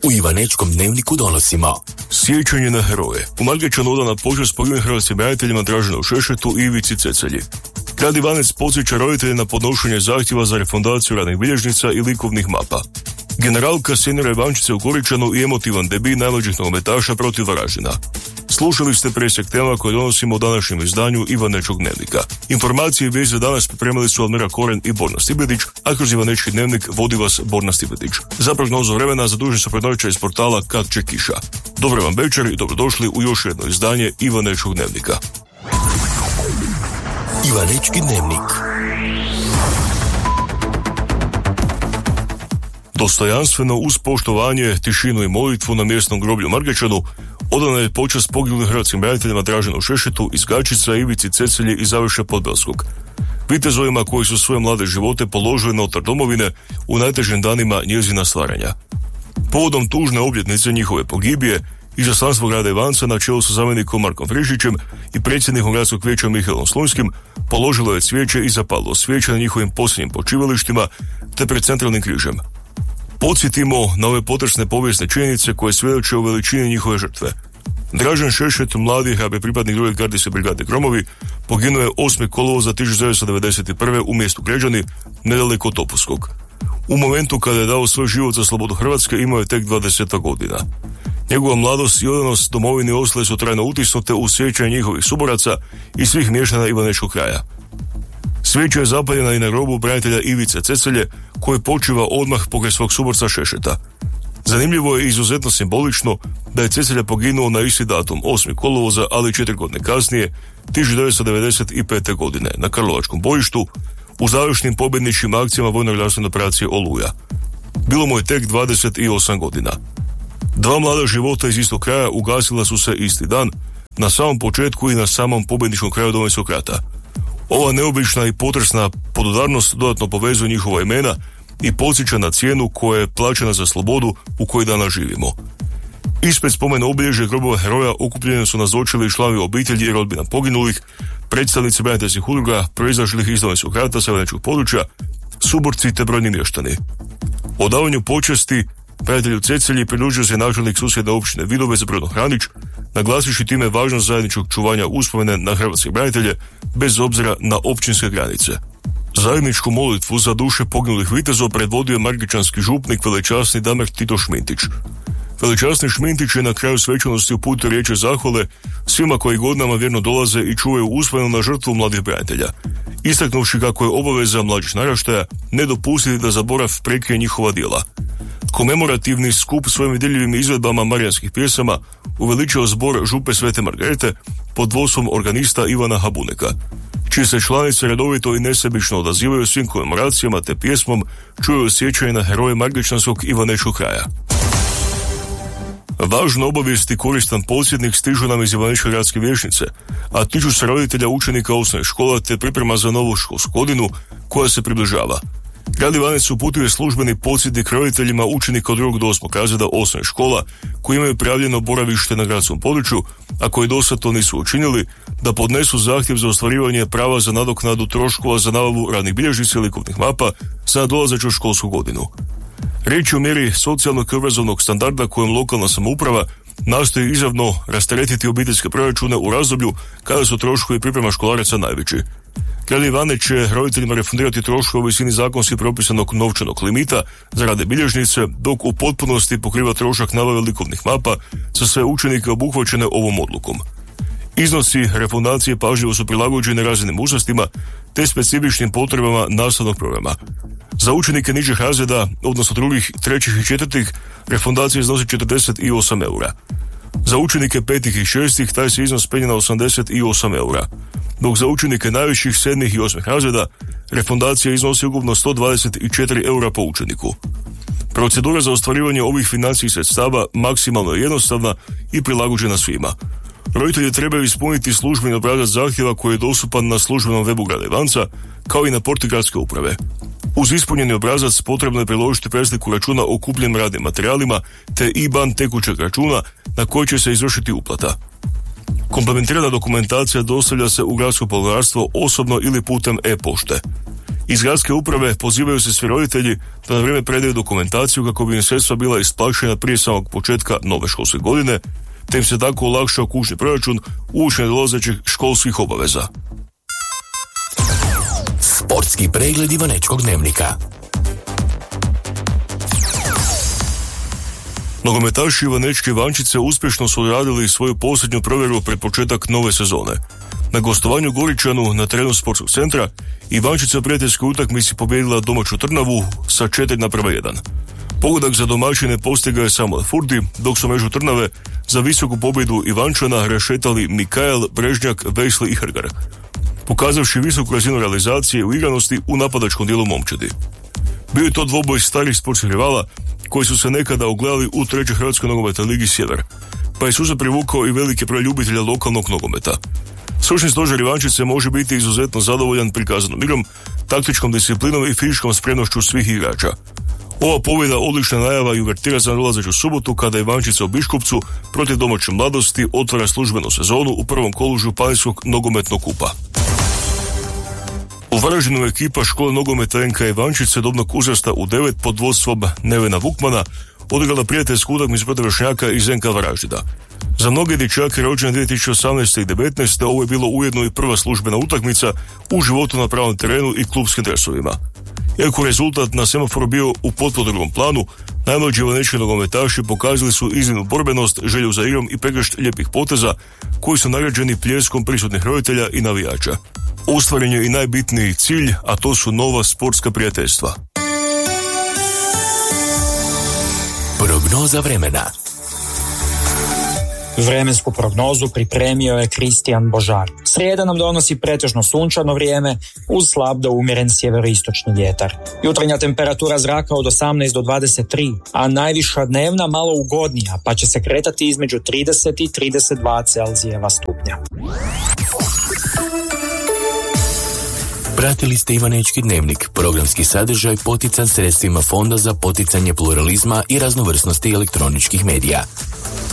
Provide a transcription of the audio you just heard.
U Ivanečkom dnevniku donosimo sjećanje na heroje. U Margećanu odana počast poginulim hrvatskim braniteljima Draženu Šešetu i Ivici Cecelji. Grad Ivanec podsjeća roditelje na podnošenje zahtjeva za refundaciju radnih bilježnica i likovnih mapa. Generalka Senjora Ivančice u Goričanu i emotivan debi najmlađih nogometaša protiv Varaždina. Slušali ste presjek tema koje donosimo u današnjem izdanju Ivanečkog dnevnika. Informacije i vijesti danas pripremili su Admira Koren i Borna Stibetić, a kroz Ivanečki dnevnik vodi vas Borna Stibetić. Za prognozu vremena zadužen su prednovića iz portala Kad će kiša. Dobar vam večer i dobrodošli u još jedno izdanje Ivanečkog dnevnika. Ivanečki dnevnik. Dostojanstveno uz poštovanje, tišinu i molitvu na mjesnom groblju Margećanu odana je počast poginulim hrvatskim braniteljima Draženu Šešetu iz Gačica, Ivici Cecelji i Završe Podbelskog. Vitezovima koji su svoje mlade živote položili na oltar domovine u najtežim danima njezina stvaranja. Povodom tužne obljetnice njihove pogibije, izaslanstvo grada Ivanca na čelu sa zamjenikom Markom Frišićem i predsjednikom gradskog vijeća Mihailom Slunjskim položilo je cvijeće i zapalilo svijeće na njihovim posljednjim počivalištima te pred centralnim križem. Podsjetimo na ove potresne povijesne činjenice koje svjedoče o veličini njihove žrtve. Dražen Šešet, mladi hrabri pripadnik 2. gardijske brigade Gromovi, poginuo je 8. kolovoza 1991. u mjestu Gređani, nedaleko od Topuskog. U momentu kada je dao svoj život za slobodu Hrvatske imao je tek 20 godina. Njegova mladost i odanost domovini ostale su trajno utisnute u sjećanje njihovih suboraca i svih mještana Ivanečkog kraja. Svijeća je zapaljena i na grobu branitelja Ivice Cecelje, koji počiva odmah pokraj svog suborca Šešeta. Zanimljivo je i izuzetno simbolično da je Cecelja poginuo na isti datum, 8. kolovoza, ali 4 godine kasnije, 1995. godine, na Karlovačkom bojištu, u završnim pobjedničkim akcijama vojno-redarstvene operacije Oluja. Bilo mu je tek 28 godina. Dva mlada života iz istog kraja ugasila su se isti dan, na samom početku i na samom pobjedničkom kraju Domovinskog rata. Ova neobična i potresna podudarnost dodatno povezuje njihova imena i podsjeća na cijenu koja je plaćena za slobodu u kojoj danas živimo. Ispred spomena obilježja grobova heroja okupljeni su nazočili članovi obitelji i rodbina poginulih, predstavnici braniteljskih udruga proizašlih iz Domovinskog rata sa Ivanečkog područja, suborci te brojni mještani. O davanju počasti branitelju Cecelji pridružio se načelnik susjedne općine Vidovec Bruno Hranić, naglasivši time važnost zajedničkog čuvanja uspomene na hrvatske branitelje bez obzira na općinske granice. Zajedničku molitvu za duše poginulih vitezova predvodio je margićanski župnik velečasni Damir Tito Šmintić. Velečasni Šmintić je na kraju svečanosti uputio riječi zahvale svima koji godinama vjerno dolaze i čuvaju uspomenu na žrtvu mladih branitelja, istaknuvši kako je obaveza mlađih naraštaja ne dopustiti da zaborav prekrije njihova djela. Komemorativni skup svojim vidjeljivim izvedbama marijanskih pjesama uveličio zbor župe Svete Margarete pod vodstvom organista Ivana Habuneka, čije se članice redovito i nesebično odazivaju svim komemoracijama te pjesmom čuju sjećanje na heroje Margićanskog Ivanečkog kraja. Važno obavijesti koristan podsjetnik stižu nam iz Ivanečke gradske vijećnice, a tiču se roditelja učenika osnovnih škola te priprema za novu školsku godinu koja se približava. Grad Ivanec uputuje službeni podsjetnik roditeljima učenika od 2. do 8. razreda osnovnih škola koji imaju prijavljeno boravište na gradskom području, a koji dosad to nisu učinili, da podnesu zahtjev za ostvarivanje prava za nadoknadu troškova za nabavu radnih bilježnica i likovnih mapa za nadolazeću školsku godinu. Riječ je o mjeri socijalnog i obrazovnog standarda kojom lokalna samouprava nastoji izravno rasteretiti obiteljske proračune u razdoblju kada su troškovi priprema školaraca najveći. Grad Ivanec će roditeljima refundirati troškove u visini zakonski propisanog novčanog limita za rade bilježnice, dok u potpunosti pokriva trošak nabave likovnih mapa za sve učenike obuhvaćene ovom odlukom. Iznosi refundacije pažljivo su prilagođene razrednim uzrastima te specifičnim potrebama nastavnog programa. Za učenike nižih razreda, odnosno drugih, trećih i četvrtih, refundacija iznosi 48 eura. Za učenike 5. i 6. taj se iznos penje na 88 eura, dok za učenike najviših 7. i 8. razreda refundacija iznosi ukupno 124 eura po učeniku. Procedura za ostvarivanje ovih financijskih sredstava maksimalno je jednostavna i prilagođena svima. Roditelji trebaju ispuniti službeni obrazac zahtjeva koji je dostupan na službenom webu grada Ivanca, kao i na porti gradske uprave. Uz ispunjeni obrazac potrebno je priložiti presliku računa o kupljenim radnim materijalima te IBAN tekućeg računa na koji će se izvršiti uplata. Komplementirana dokumentacija dostavlja se u gradsko poglavarstvo osobno ili putem e-pošte. Iz gradske uprave pozivaju se svi roditelji da na vrijeme predaju dokumentaciju kako bi im sredstva bila isplaćena prije samog početka nove školske godine, te im se tako olakšao kućni proračun uoči nadolazećih školskih obaveza. Sportski pregled Ivanečkog dnevnika. Nogometaši Ivanečke Ivančice uspješno su odradili svoju posljednju provjeru pred početak nove sezone. Na gostovanju Goričanu na terenu sportskog centra Ivančica u prijateljskoj utakmici pobijedila domaću Trnavu sa 4:1. Pogodak za domaćine postigao je Samuel Furdi, dok su među Trnave za visoku pobjedu Ivančana rešetali Mikael, Brežnjak, Vesli i Hrgar, pokazavši visoku razinu realizacije i uigranosti u napadačkom dijelu momčadi. Bio je to dvoboj starih sportskih rivala koji su se nekada ogledali u 3. Hrvatskoj nogometnoj ligi Sjever, pa je suza privukao i veliki broj ljubitelja lokalnog nogometa. Stručni stožer Ivančice može biti izuzetno zadovoljan prikazanom igrom, taktičkom disciplinom i fizičkom spremnošću svih igrača. Ova pobjeda odlična najava i uvertira za nadolazeću subotu kada Ivančica u Biškupcu protiv domaće Mladosti otvara službenu sezonu u prvom kolu županijskog nogometnog kupa. U Varaždinu ekipa škole nogometa NK Ivančice dobnog uzrasta u 9 pod vodstvom Nevena Vukmana odigrala prijateljsku utakmicu protiv vršnjaka iz NK Varaždina. Za mnoge dječake rođene 2018. i 2019. ovo je bilo ujedno i prva službena utakmica u životu na pravom terenu i klubskim dresovima. Iako rezultat na semaforu bio u potpuno drugom planu, najmlađi ivanečki nogometaši pokazali su iznimnu borbenost, želju za igrom i pregršt lijepih poteza koji su nagrađeni pljeskom prisutnih roditelja i navijača. Ostvaren je i najbitniji cilj, a to su nova sportska prijateljstva. Prognoza vremena. Vremensku prognozu pripremio je Kristijan Božar. Srijeda nam donosi pretežno sunčano vrijeme uz slab do umjeren sjeveroistočni vjetar. Jutarnja temperatura zraka od 18 do 23, a najviša dnevna malo ugodnija, pa će se kretati između 30 i 32 Celzijeva stupnja. Pratili ste Ivanečki dnevnik, programski sadržaj potican sredstvima Fonda za poticanje pluralizma i raznovrsnosti elektroničkih medija.